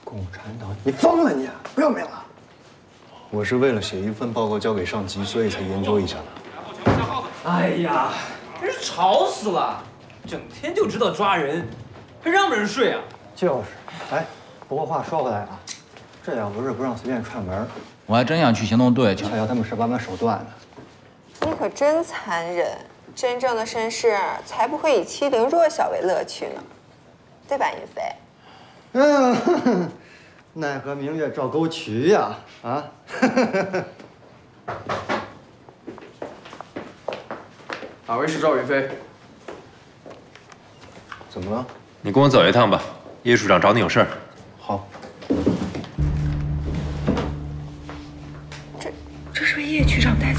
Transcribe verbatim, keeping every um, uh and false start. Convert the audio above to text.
共产党，你疯了你！不要命了？我是为了写一份报告交给上级，所以才研究一下的。 哎呀，真是吵死了！整天就知道抓人，还让不让人睡啊？ 就是。哎，不过话说回来啊，这要不是不让随便串门， 我还真想去行动队瞧瞧他们十八般手段呢。 你可真残忍！真正的绅士才不会以欺凌弱小为乐趣呢，对吧，尹飞？ 嗯，奈何明月照沟渠呀！啊！ 哪位是赵云飞？ 怎么了？ 你跟我走一趟吧，叶处长找你有事儿。 好。 这这是被叶局长带